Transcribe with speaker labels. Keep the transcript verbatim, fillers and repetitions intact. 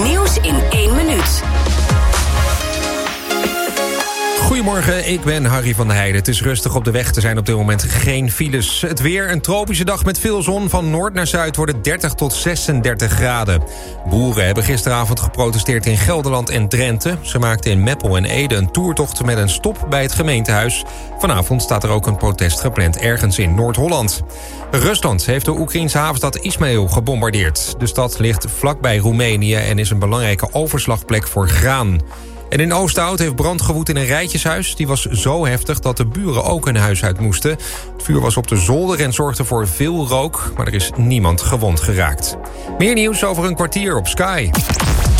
Speaker 1: nieuws in één minuut.
Speaker 2: Goedemorgen, ik ben Harry van der Heijden. Het is rustig op de weg, er zijn op dit moment geen files. Het weer, een tropische dag met veel zon. Van noord naar zuid wordt het dertig tot zesendertig graden. Boeren hebben gisteravond geprotesteerd in Gelderland en Drenthe. Ze maakten in Meppel en Ede een toertocht met een stop bij het gemeentehuis. Vanavond staat er ook een protest gepland ergens in Noord-Holland. Rusland heeft de Oekraïense havenstad Ismail gebombardeerd. De stad ligt vlakbij Roemenië en is een belangrijke overslagplek voor graan. En in Oosterhout heeft brand gewoed in een rijtjeshuis. Die was zo heftig dat de buren ook hun huis uit moesten. Het vuur was op de zolder en zorgde voor veel rook, maar er is niemand gewond geraakt. Meer nieuws over een kwartier op Sky.